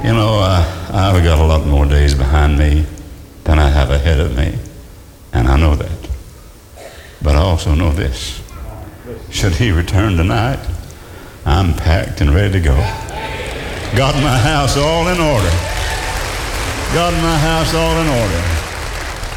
You know, I've got a lot more days behind me than I have ahead of me, and I know that. But I also know this. Should he return tonight, I'm packed and ready to go. Got my house all in order. Got my house all in order.